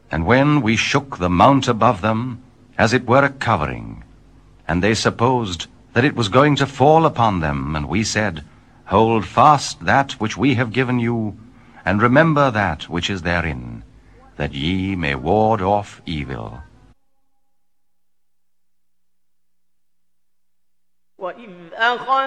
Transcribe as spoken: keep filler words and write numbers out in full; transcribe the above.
And when we shook the mount above them, as it were a covering, and they supposed that it was going to fall upon them, and we said, Hold fast that which we have given you, and remember that which is therein, that ye may ward off evil. وَإِذْ أَخَذْ